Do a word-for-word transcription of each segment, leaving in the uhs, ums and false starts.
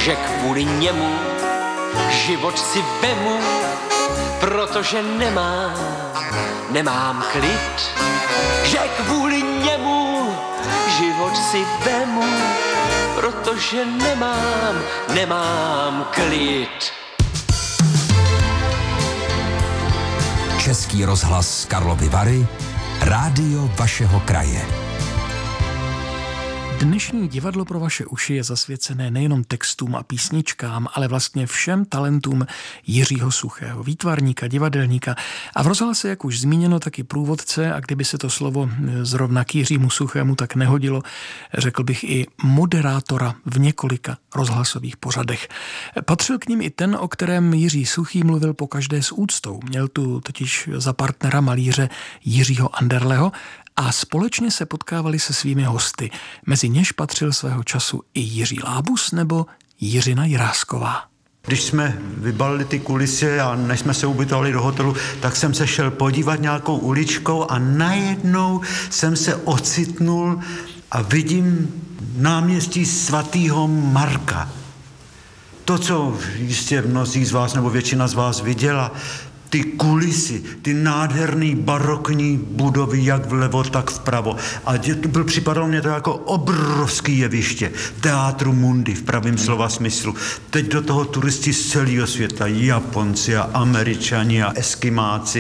že kvůli němu život si vemu, protože nemám, nemám klid, že kvůli němu život si vemu, protože nemám, nemám klid. Český rozhlas Karlovy Vary, rádio vašeho kraje. Dnešní divadlo pro vaše uši je zasvěcené nejenom textům a písničkám, ale vlastně všem talentům Jiřího Suchého, výtvarníka, divadelníka a v rozhlase, jak už zmíněno, taky průvodce, a kdyby se to slovo zrovna k Jiřímu Suchému tak nehodilo, řekl bych i moderátora v několika rozhlasových pořadech. Patřil k ním i ten, o kterém Jiří Suchý mluvil pokaždé s úctou. Měl tu totiž za partnera malíře Jiřího Anderleho a společně se potkávali se svými hosty. Mezi něž patřil svého času i Jiří Lábus nebo Jiřina Jirásková. Když jsme vybalili ty kulisy a než jsme se ubytovali do hotelu, tak jsem se šel podívat nějakou uličkou a najednou jsem se ocitnul a vidím náměstí svatého Marka. To, co jistě mnozí z vás nebo většina z vás viděla, ty kulisy, ty nádherný barokní budovy, jak vlevo, tak vpravo. A to byl, připadalo mě to jako obrovský jeviště. Teatru Mundi v pravém slova smyslu. Teď do toho turisti z celého světa, Japonci a Američani a Eskimáci.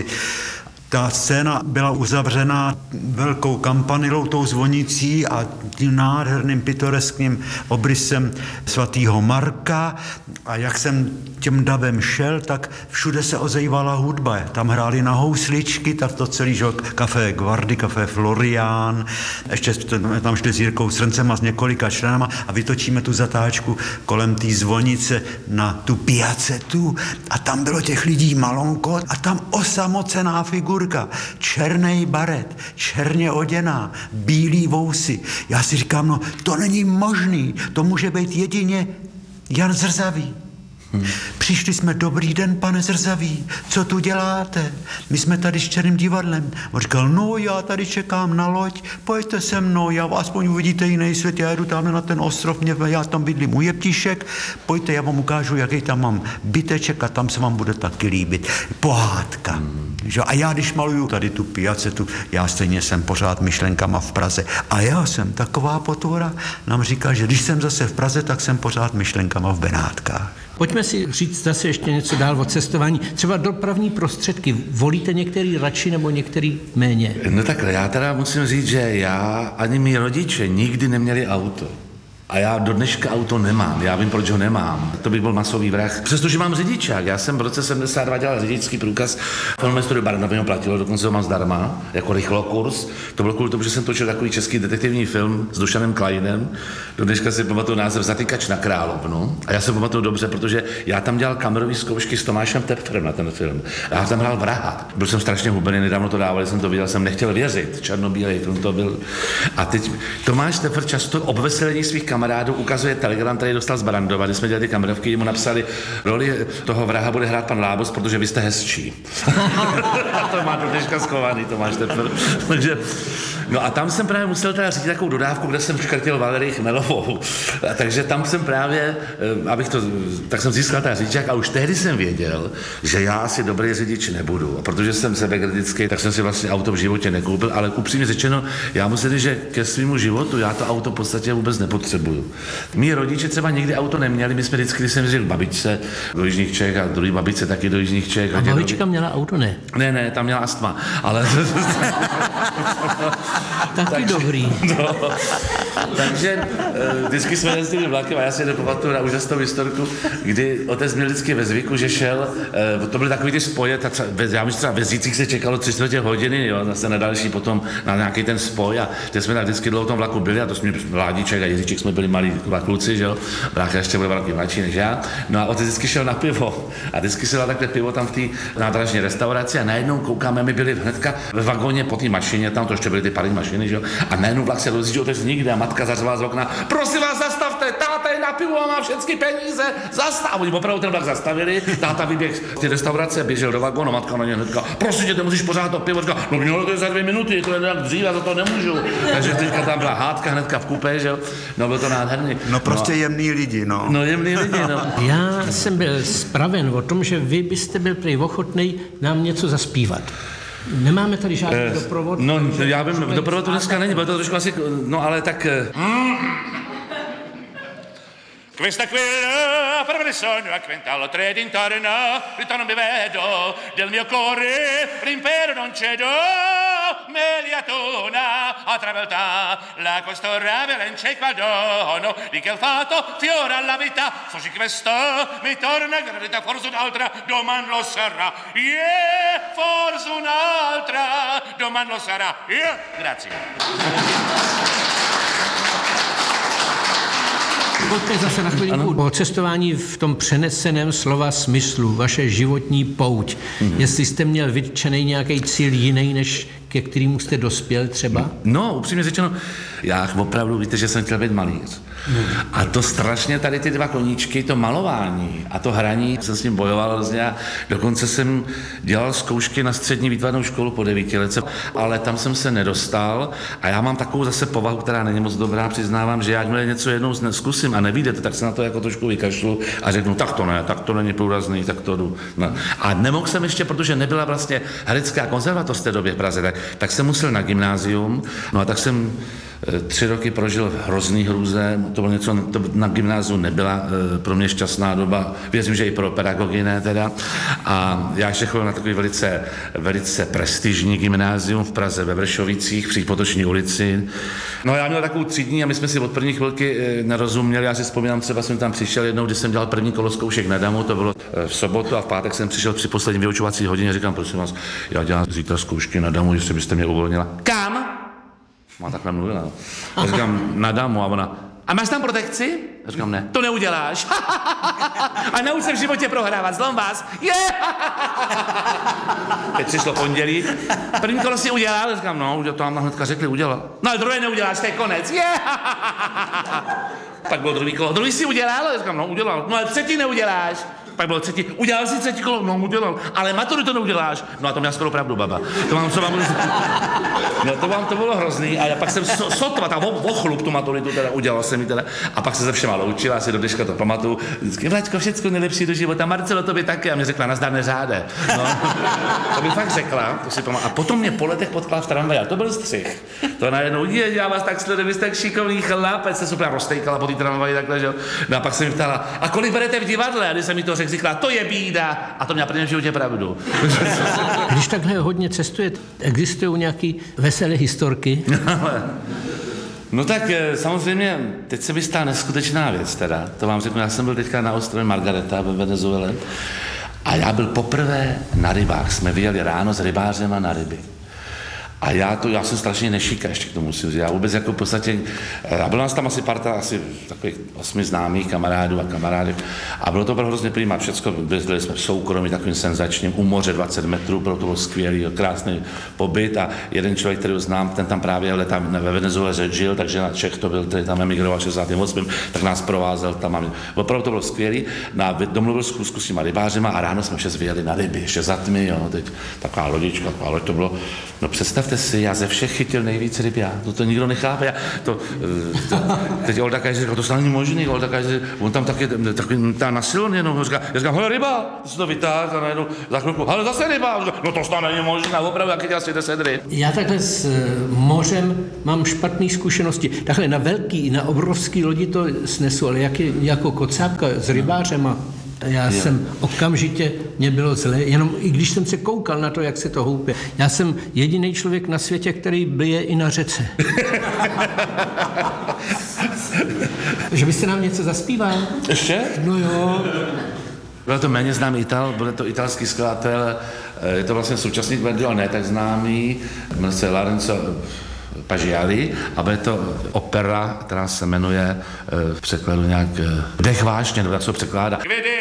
Ta scéna byla uzavřena velkou kampanilou, tou zvonicí a tím nádherným pitoreským obrysem svatého Marka. A jak jsem tím davem šel, tak všude se ozejvala hudba. Tam hráli na housličky, tak to celý, že Café Guardi, Café Florián, ještě jsme tam šli s Jirkou Srncem a s několika členama a vytočíme tu zatáčku kolem té zvonice na tu piacetu a tam bylo těch lidí malonko a tam osamocená figurka, černý baret, černě oděná, bílý vousy. Já si říkám, no to není možný, to může být jedině Jan Zrzavý. Hmm. Přišli jsme, dobrý den, pane Zrzavý, co tu děláte? My jsme tady s Černým divadlem. On říkal, no já tady čekám na loď, pojďte se mnou, já aspoň uvidíte jiný svět, já jedu tam na ten ostrov, mě, já tam bydlím u Jeptišek, pojďte, já vám ukážu, jaký tam mám byteček a tam se vám bude taky líbit. Pohádka. Hmm. Že? A já, když maluju tady tu piacetu, já stejně jsem pořád myšlenkama v Praze. A já jsem taková potvora, nám říká, že když jsem zase v Praze, tak jsem pořád myšlenkama v Benátkách. Pojďme si říct zase ještě něco dál o cestování. Třeba dopravní prostředky. Volíte některý radši nebo některý méně? No takhle, já teda musím říct, že já ani mý rodiče nikdy neměli auto. A já do dneška auto nemám, já vím, proč ho nemám. To by byl masový vrah. Přestože mám řidičák, já jsem v roce sedmdesát dva dělal řidičský průkaz, filmové studio Barrandového platilo, dokonce ho mám zdarma, jako rychlokurs. To bylo kvůli tomu, že jsem točil takový český detektivní film s Dušanem Kleinem. Do dneška si pamatuju název Zatykač na Královnu. A já se pamatuju dobře, protože já tam dělal kamerové zkoušky s Tomášem Tepfrem na ten film. A já tam hrál vraha. Byl jsem strašně hubený, nedávno to dávali, jsem to viděl, jsem nechtěl věřit. Černobílej film to byl. A teď Tomáš Tepfr často obveselení svých kamarádů ukazuje telegram, který dostal z Barrandova, kdy jsme dělali ty kamerovky, mu napsali, roli toho vraha bude hrát pan Lábus, protože vy jste hezčí. A to má do dneška schovaný Tomáš Tepfr. Takže, no a tam jsem právě musel teda říct takovou dodávku, kde jsem škrtil Valerii Chmelovou. A takže tam jsem právě, abych to, tak jsem získal ten řidičák a už tehdy jsem věděl, že já asi dobrý řidič nebudu. A protože jsem sebekritický, tak jsem si vlastně auto v životě nekoupil, ale upřímně řečeno, já musím říct, že ke svému životu já to auto v podstatě vůbec nepotřebuju. Mí rodiče třeba nikdy auto neměli, my jsme vždycky, když jsem jezdil k babičce do Jižních Čech a druhý babičce taky do Jižních Čech. A babička měla auto, ne? Ne, ne, tam měla astma, ale... Taky takže, dobrý. No, takže vždycky jsme jezdili vlakem a já si nepamatuju na úžasnou historku, kdy otec měl vždycky ve zvyku, že šel, to byly takový ty spoje, ta třeba, já myslím, třeba ve Zítcích se čekalo tři čtvrtě hodiny, jo, zase na další potom na nějaký ten spoj a teď jsme tak vždycky dlouho v tom vlaku byli a to jsme Vládíček a Jiříček jsme byli malí kluci, že jo, brácha ještě byl velký mladší než já, no a otec vždycky šel na pivo a vždycky se dal takhle pivo tam v té nádražní restauraci a najednou koukáme, my byli hnedka ve vagóně po té mašině, tam to ještě byly ty parní mašiny, že jo, a najednou vlak se rozjížděl otec nikde a matka zařvala z okna, prosím vás, zastavte táta je na pivo a má všechny peníze, zastav. Oni opravdu ten vlak zastavili, táta vyběh z té restaurace, běžel do vagónu, matka na ně hnedka, prosím tě, ty musíš pořád to pivo, říká, no mělo to je za dvě minuty, to je nějak dřív, já za to nemůžu. Takže teďka tam byla hádka hnedka v kupé, že jo, no bylo to nádherný. No prostě no, jemný lidi, no. No jemný lidi, no. Já jsem byl spraven o tom, že vy byste byl prej ochotnej nám něco zaspívat. Nemáme tady žádný eh, doprovod? No, já vím, doprovod to dneska není, bude to trošku asi, no ale tak... Questa quella per me sogno a quintallo tre d'intorno, ritorno mi vedo, del mio cuore l'impero non cedo, Meliatona a travolta, la questora velenche qual dono, di che ho fatto fiore alla vita, so sì questo mi torna, gradita forse un'altra, doman lo sarà, yeah, forse un'altra, doman lo sarà, yeah, grazie. Pojďme zase na chvilinku o cestování v tom přeneseném slova smyslu, vaše životní pouť. Mm-hmm. Jestli jste měl vytčený nějaký cíl jiný, než ke kterému jste dospěl třeba? No, upřímně řečeno, já opravdu, víte, že jsem chtěl být malíř. Mm. A to strašně tady ty dva koníčky, to malování a to hraní, jsem s ním bojoval hrozně a dokonce jsem dělal zkoušky na střední výtvarnou školu po devítiletce, ale tam jsem se nedostal a já mám takovou zase povahu, která není moc dobrá, přiznávám, že jakmile něco jednou zkusím a nevíde to, tak se na to jako trošku vykašlu a řeknu, tak to ne, tak to není průrazný, tak to jdu. No. A nemohl jsem ještě, protože nebyla vlastně herecká konzervatoř v té době v Praze, tak, tak jsem musel na gymnázium, no a tak jsem tři roky prožil v hrozný hrůze, to bylo něco, to na gymnáziu nebyla e, pro mě šťastná doba, věřím, že i pro pedagogy ne teda. A já ještě chodil na takový velice, velice prestižní gymnázium v Praze ve Vršovicích, při Potoční ulici. No já měl takovou třídní a my jsme si od první chvilky e, nerozuměli, já si vzpomínám, třeba jsem tam přišel jednou, když jsem dělal první kolo zkoušek na Damu, to bylo e, v sobotu a v pátek jsem přišel při poslední vyučovací hodině a říkám, prosím vás, já dělám zítra zkoušky na Damu, jestli byste mě uvolnila. Kam? Má takhle mluvila. Já říkám, na Damu a ona, a máš tam protekci? Já říkám, ne. To neuděláš. A nauč se v životě prohrávat, zlom vás. Yeah! Teď přišlo pondělí. První kolo si udělal? Já říkám, no, to nám hnedka řekli, udělal. No ale druhé neuděláš, to je konec. Yeah! Pak bylo druhý kolo. Druhý si udělal? Já říkám, no, udělal. No ale třetí neuděláš. Pak bylo třetí. Udělal si třetí kolo? No, udělal. Ale maturu to neuděláš. No a to měla skoro pravdu, baba. To vám, co vám bylo... No to vám to bylo hrozný. A já pak jsem so, sotva, tam ochlup tu maturitu teda udělal jsem ji teda. A pak se se všema loučila, asi do dneška to pamatuju. Vždycky, Vlaďko, všecko nejlepší do života. Marcelo, tobě taky. A mě řekla, nazdar neřáde. No, to by fakt řekla. To si pamatuju. A potom mě po letech potkala v tramvaji. To byl střih. To najednou, je, já vás tak sleduji, vy jste tak šikovný chlapec, se super roztejkala po té tramvaji takhle, že? No a pak jsem mi ptala, a kolik berete v divadle? A když jsem mi to řekl, říkala, to je bída. A to měla první v životě pravdu. Když takhle hodně cestujete, existují nějaký veselé historky? No tak samozřejmě, teď se mi stala neskutečná věc teda. To vám řeknu, já jsem byl teďka na ostrově Margareta ve Venezuele a já byl poprvé na rybách. Jsme vyjeli ráno s rybářem a na ryby. A já to, já jsem strašně nešiká, ještě k tomu musím říct. Já vůbec jako v podstatě, a bylo nás tam asi parta, asi takových osmi známých kamarádů a kamarádek. A bylo to bylo hrozně prima, všecko, byli jsme v soukromí, takovým senzačním, u moře dvacet metrů, bylo to bylo skvělý, krásný pobyt a jeden člověk, který ho znám, ten tam právě ale tam ve Venezuele žil, takže na Čech to byl, který tam emigroval v šedesátém osmém tak nás provázel tam. A opravdu to bylo skvělý. No a domluvil schůzku s těma rybářema a ráno jsme vše vyjeli na ryby, ještě za tmy, jo, teď taková lodička, taková loď to bylo, no představ si, já ze všech chytil nejvíc ryb, já, to, to nikdo nechápe, já, to, to, teď Olda Kajzer říkal, to snad není možný, Olda Kajzer, on tam taky, taky tá nasilon jenom, říká, já říkám, hele ryba, to se to vytáhl a najednou za chvilku, hele zase ryba, říkám, no to snad není možné, opravdu, jaký asi deset ryb. Já takhle s mořem mám špatné zkušenosti, takhle na velký, na obrovský lodi to snesu, ale jak je, jako kocápka s rybářem a já je. jsem okamžitě, mě bylo zle, jenom i když jsem se koukal na to, jak se to houpe. Já jsem jediný člověk na světě, který blije i na řece. Že byste nám něco zaspíval? Ještě? No jo. Byl to méně známý Ital, byl to italský skladatel, je to vlastně současný Verdi, ale ne tak známý, jmenuje se Lorenzo Pagliari a bude to opera, která se jmenuje v překladu nějak Dech vášně, nebo tak se ho překládá.